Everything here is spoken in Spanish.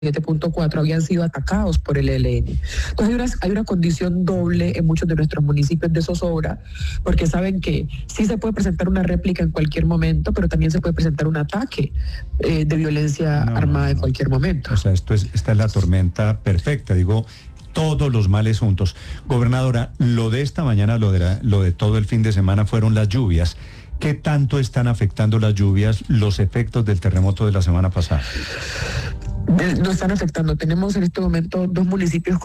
7.4 habían sido atacados por el ELN. Entonces hay una condición doble en muchos de nuestros municipios de zozobra, porque saben que sí se puede presentar una réplica en cualquier momento, pero también se puede presentar un ataque de violencia armada en cualquier momento. O sea, esta es la tormenta perfecta, digo, todos los males juntos. Gobernadora, lo de esta mañana, lo de todo el fin de semana fueron las lluvias. ¿Qué tanto están afectando las lluvias los efectos del terremoto de la semana pasada? No están afectando. Tenemos en este momento 2 municipios